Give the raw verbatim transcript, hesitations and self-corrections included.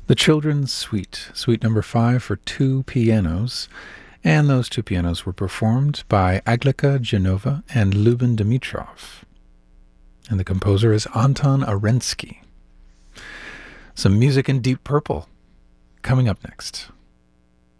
The Children's Suite, Suite number five for two pianos, and those two pianos were performed by Aglika Genova and Luben Dimitrov. And the composer is Anton Arensky. Some music in Deep Purple coming up next.